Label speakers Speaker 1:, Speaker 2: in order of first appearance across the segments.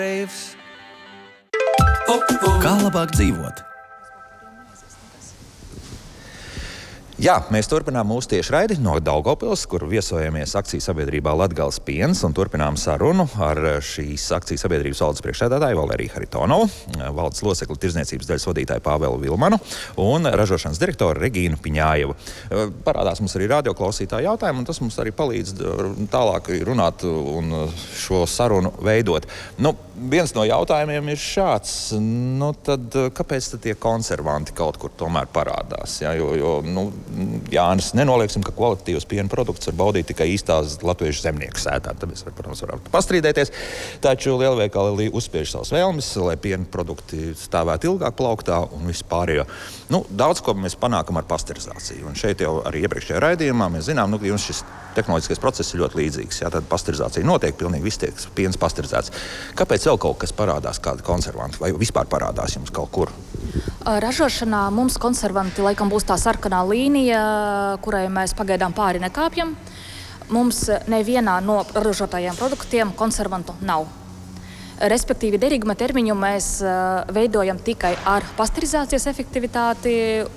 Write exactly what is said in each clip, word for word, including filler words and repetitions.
Speaker 1: Kā labāk dzīvot? Jā, mēs turpinām mūsu tiešraidi no Daugavpils, kur viesojamies akciju sabiedrībā Latgales piens un turpinām sarunu ar šīs akciju sabiedrības valdes priekšsēdētāju Valēriju Haritonovu, valdes locekli tirdzniecības daļas vadītāju Pāvelu Vilmanu un ražošanas direktoru Regīnu Piņājevu. Parādās mums arī radioklausītāju jautājumu, un tas mums arī palīdz tālāk runāt un šo sarunu veidot. Nu, viens no jautājumiem ir šāds, nu tad kāpēc tad tie konservanti kaut kur tomēr parādās? Ja? Jo, jo, nu, Jānis, nenolieksim, ka kvalitatīvs piena produkts var baudīt tikai īstās latviešu zemnieku sētā. Tad mēs, protams, varam pastrīdēties, taču lielveikali uzspiež savas vēlmes, lai piena produkti stāvētu ilgāk plauktā un vispārējo. Nu, daudz ko mēs panākam ar pasterizāciju. Un šeit jau arī iepriekšējā raidījumā mēs zinām, nu, ka jums šis tehnoloģiskais process ir ļoti līdzīgs. Jā, tad pasterizācija notiek, pilnīgi viss tiek piens pasterizēts. Kāpēc vēl kaut kas parādās, kādi konservanti, vai vispār parādās jums kaut kur?
Speaker 2: Ražošanā mums konservanti laikam būs tā sarkanā līnija, kurai mēs pagaidām pāri nekāpjam. Mums nevienā no ražotajiem produktiem konservantu nav. Respektīvi, derīguma termiņu mēs veidojam tikai ar pasterizācijas efektivitāti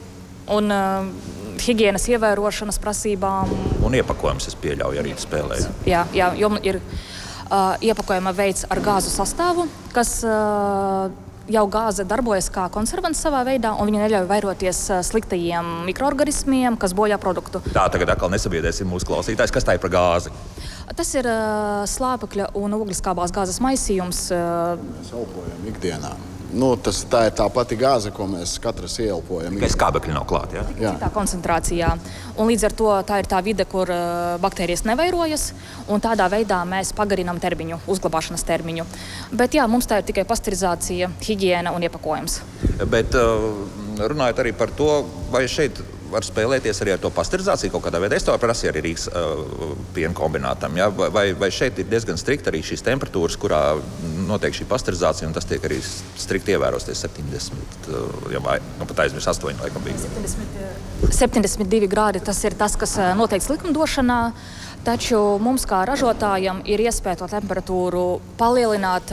Speaker 2: un uh, higienas ievērošanas prasībām.
Speaker 1: Un iepakojums, es pieļauju, arī spēlēju.
Speaker 2: Jā, jā, jo ir uh, iepakojuma veids ar gāzu sastāvu, kas uh, jau gāze darbojas kā konservants savā veidā, un viņa neļauj vairoties sliktajiem mikroorganismiem, kas bojā produktu.
Speaker 1: Tā, tagad atkal nesabiedēsim mūsu klausītājs. Kas tā ir par gāzi?
Speaker 2: Tas ir uh, slāpekļa un ogliskābās gāzes maisījums. Uh,
Speaker 3: mēs elpojam ikdienā. Nu, tas, tā ir tā pati gāze, ko mēs katrs ieelpojam.
Speaker 1: Tikai skābekļi nav klāt, jā?
Speaker 2: Jā. Citā koncentrācijā. Un līdz ar to tā ir tā vide, kur uh, baktērijas nevairojas, un tādā veidā mēs pagarinām termiņu, uzglabāšanas termiņu. Bet jā, mums tā ir tikai pasterizācija, higiēna un iepakojums.
Speaker 1: Bet uh, runājot arī par to, vai šeit var spēlēties arī ar to pasterizāciju kaut kādā veidā. Es to prasīju arī Rīgas uh, piena kombinātam. Ja? Vai, vai šeit ir diezgan strikt arī šīs temperatūras, kurā notiek šī pasterizācija, un tas tiek arī strikt ievēros tie septiņdesmit, uh, ja vai, nu pat aizmirs astoņi laikam bija.
Speaker 2: septiņdesmit, septiņdesmit divi grādi, tas ir tas, kas noteikts likumdošanā, taču mums kā ražotājiem ir iespēja to temperatūru palielināt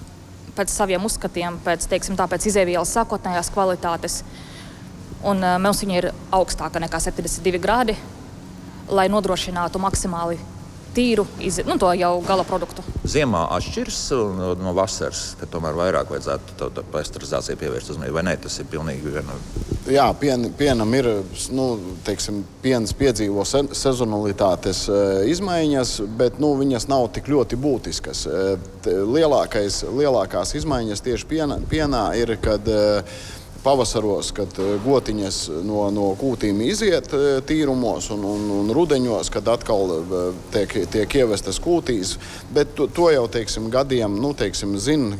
Speaker 2: pēc saviem uzskatiem, pēc, teiksim tā, pēc izēvielas sākotnējās kvalitātes. Un uh, mums viņa ir augstāka nekā septiņdesmit divi grādi, lai nodrošinātu maksimāli tīru, iz... nu, to jau gala produktu.
Speaker 1: Ziemā atšķirs no, no vasaras, kad tomēr vairāk vajadzētu to, to pasterizāciju pievērst uzmanību, vai ne? Tas ir pilnīgi viena...
Speaker 3: Jā, pien, pienam ir, nu, teiksim, piens piedzīvo se sezonalitātes e, izmaiņas, bet, nu, viņas nav tik ļoti būtiskas. E, lielākais, lielākās izmaiņas tieši piena, pienā ir, kad e, pavasaros, kad gotiņas no, no kūtīm iziet tīrumos un, un, un rudeņos, kad atkal tiek, tiek ievestas kūtīs. Bet to, to jau, teiksim, gadiem, nu, teiksim, zin,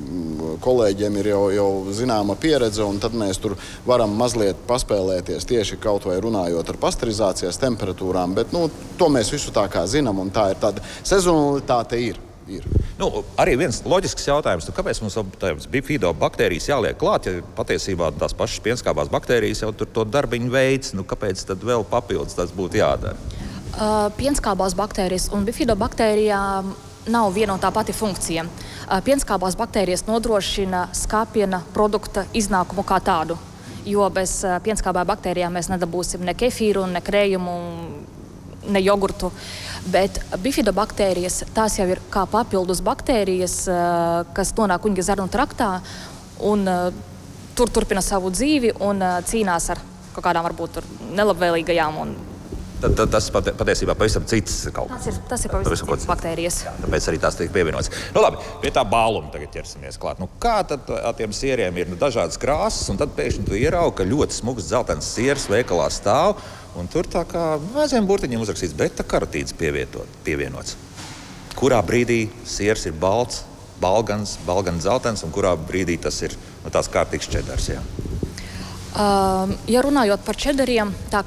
Speaker 3: kolēģiem ir jau, jau zināma pieredze, un tad mēs tur varam mazliet paspēlēties tieši kaut vai runājot ar pasterizācijas temperatūrām, bet, nu, to mēs visu tā kā zinām, un tā ir tāda sezonalitāte ir. Ir.
Speaker 1: Nu, arī viens loģisks jautājums, nu, kāpēc mums tādas bifidobakterijas jāliek klāt, ja patiesībā tās pašas pienskābās baktērijas jau tur to darbiņu veids, nu, kāpēc tad vēl papildus tas būtu jādara?
Speaker 2: Uh, pienskābās baktērijas un bifidobakterijām nav viena un tā pati funkcija. Uh, pienskābās baktērijas nodrošina skāpiena produkta iznākumu kā tādu, jo bez uh, pienskābā baktērijām mēs nedabūsim ne kefīru, ne krējumu, ne jogurtu, bet bifidobakterijas, tās jau ir kā papildus baktērijas, kas nonāk kuņģa zarnu traktā un tur turpina savu dzīvi un cīnās ar kaut kādām varbūt nelabvēlīgajām. Un...
Speaker 1: Tad, tad tas pat, patiesībā pavisam cits kaut
Speaker 2: kas. Tas ir, tas ir pavisam cits baktērijas.
Speaker 1: Jā, tāpēc arī tās tiek pievienots. Nu labi, pie tā bāluma tagad ķersimies klāt. Nu kā tad ar tiem sieriem ir nu, dažādas krāsas, un tad pēkšņi tu ieraugi, ka ļoti smugs dzeltens siers veikalā stāv, un tur tā kā maziem burtiņiem uzrakstīts beta-karotīds pievienots. Kurā brīdī siers ir balts, balgans, balgans dzeltens, un kurā brīdī tas ir nu, tās kārtīgs čedars, jā?
Speaker 2: Uh, ja runājot par čedariem, tā